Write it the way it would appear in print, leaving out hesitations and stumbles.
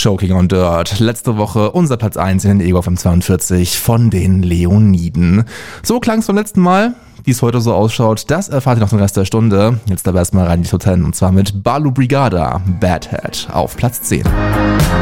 Choking on Dirt. Letzte Woche unser Platz 1 in den Ego FM 42 von den Leoniden. So klang es beim letzten Mal. Wie es heute so ausschaut, das erfahrt ihr noch den Rest der Stunde. Jetzt aber erstmal rein in die Top 10 und zwar mit Balu Brigada, Bad Head auf Platz 10.